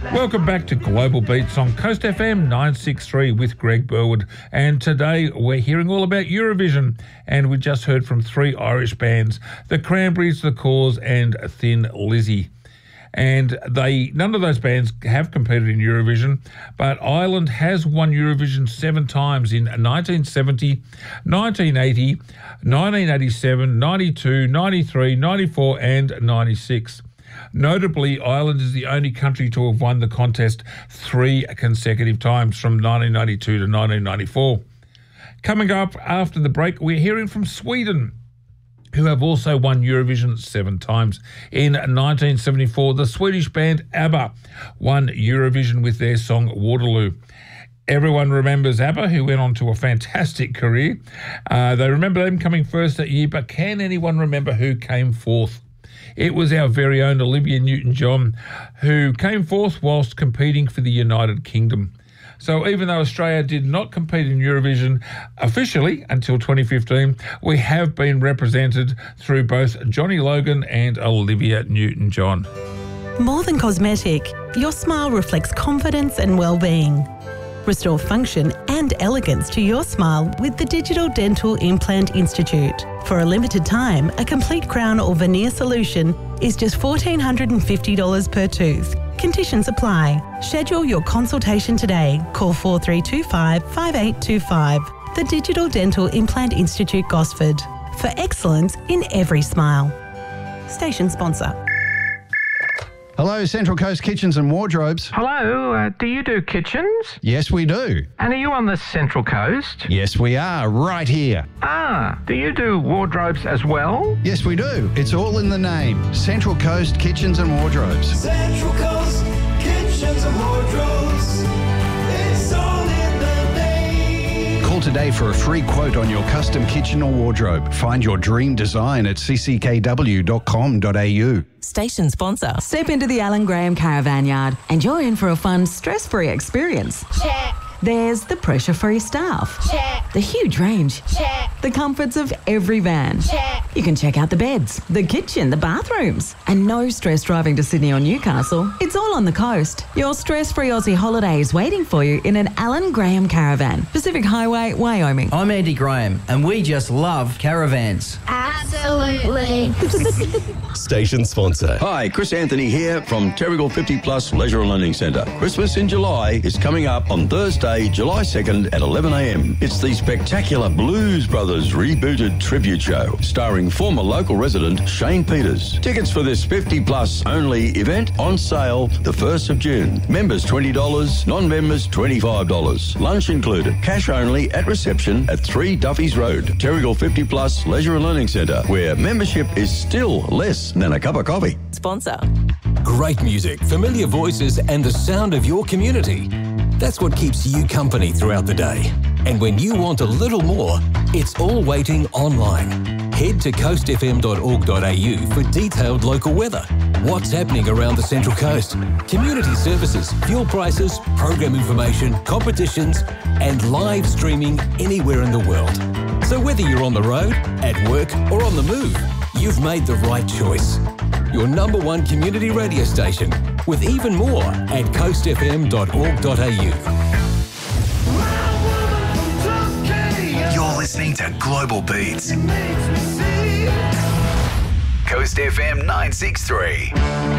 Welcome back to Global Beats on Coast FM 963 with Greg Burwood. And today we're hearing all about Eurovision. And we just heard from three Irish bands, the Cranberries, the Cause and Thin Lizzy. And none of those bands have competed in Eurovision, but Ireland has won Eurovision 7 times in 1970, 1980, 1987, 92, 93, 94 and 96. Notably, Ireland is the only country to have won the contest 3 consecutive times from 1992 to 1994. Coming up after the break, we're hearing from Sweden, who have also won Eurovision 7 times. In 1974, the Swedish band ABBA won Eurovision with their song Waterloo. Everyone remembers ABBA, who went on to a fantastic career. They remember them coming first that year, but can anyone remember who came fourth? It was our very own Olivia Newton-John, who came fourth whilst competing for the United Kingdom. So even though Australia did not compete in Eurovision officially until 2015, we have been represented through both Johnny Logan and Olivia Newton-John. More than cosmetic, your smile reflects confidence and well-being. Restore function and elegance to your smile with the Digital Dental Implant Institute. For a limited time, a complete crown or veneer solution is just $1,450 per tooth. Conditions apply. Schedule your consultation today. Call 4325 5825. The Digital Dental Implant Institute, Gosford. For excellence in every smile. Station sponsor. Hello, Central Coast Kitchens and Wardrobes. Hello, do you do kitchens? Yes, we do. And are you on the Central Coast? Yes, we are, right here. Do you do wardrobes as well? Yes, we do. It's all in the name. Central Coast Kitchens and Wardrobes. Central Coast Kitchens and Wardrobes. It's all in the name. Call today for a free quote on your custom kitchen or wardrobe. Find your dream design at cckw.com.au. Station sponsor. Step into the Alan Graham Caravan Yard and you're in for a fun, stress-free experience. Check. There's the pressure-free staff. Check. The huge range. Check. The comforts of every van. Check. You can check out the beds, the kitchen, the bathrooms. And no stress driving to Sydney or Newcastle. It's all on the coast. Your stress-free Aussie holiday is waiting for you in an Alan Graham Caravan. Pacific Highway, Wyoming. I'm Andy Graham and we just love caravans. Absolutely. Station sponsor. Hi, Chris Anthony here from Terrigal 50 Plus Leisure and Learning Centre. Christmas in July is coming up on Thursday, July 2nd at 11 a.m. It's the spectacular Blues Brothers rebooted tribute show starring former local resident Shane Peters. Tickets for this 50 plus only event on sale the 1st of June. Members $20, non-members $25. Lunch included. Cash only at reception at 3 Duffy's Road, Terrigal 50 Plus Leisure and Learning Centre, where membership is still less than a cup of coffee. Sponsor. Great music, familiar voices, and the sound of your community. That's what keeps you company throughout the day. And when you want a little more, it's all waiting online. Head to coastfm.org.au for detailed local weather, what's happening around the Central Coast, community services, fuel prices, program information, competitions, and live streaming anywhere in the world. So whether you're on the road, at work, or on the move, you've made the right choice. Your number one community radio station, with even more at coastfm.org.au. You're listening to Global Beats. Coast FM 963.